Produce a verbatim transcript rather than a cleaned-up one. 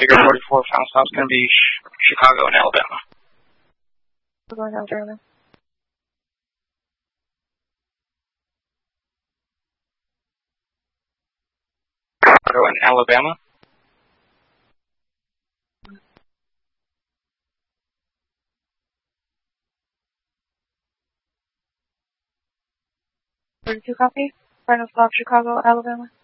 Figure forty-four, final stop's going to be Chicago and Alabama. We're going to Alabama. Chicago and Alabama. thirty-two copy. Final stop, Chicago, Alabama.